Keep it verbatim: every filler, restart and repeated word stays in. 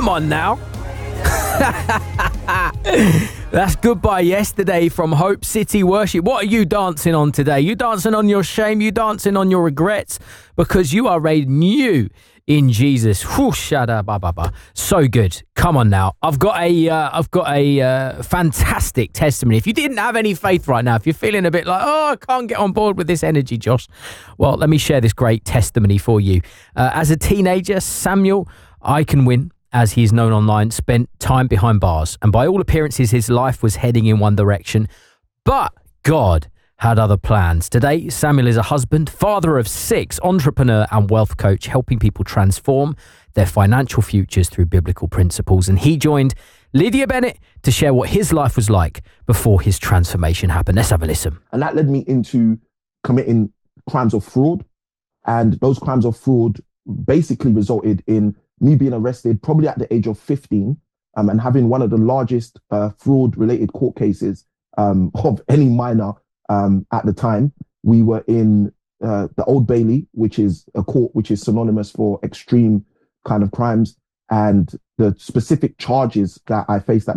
on now. That's Goodbye Yesterday from Hope City Worship. What are you dancing on today? You dancing on your shame? You dancing on your regrets? Because you are made new in Jesus. Whew, shada ba ba ba. So good. Come on now. I've got a, uh, I've got a uh, fantastic testimony. If you didn't have any faith right now, if you're feeling a bit like, oh, I can't get on board with this energy, Josh, well, let me share this great testimony for you. Uh, as a teenager, Samuel Iconwin, as he is known online, spent time behind bars. And by all appearances, his life was heading in one direction. But God had other plans. Today, Samuel is a husband, father of six, entrepreneur and wealth coach, helping people transform their financial futures through biblical principles. And he joined Lydia Bennett to share what his life was like before his transformation happened. Let's have a listen. And that led me into committing crimes of fraud. And those crimes of fraud basically resulted in me being arrested probably at the age of fifteen um, and having one of the largest uh, fraud-related court cases um, of any minor um, at the time. We were in uh, the Old Bailey, which is a court which is synonymous for extreme kind of crimes. And the specific charges that I faced at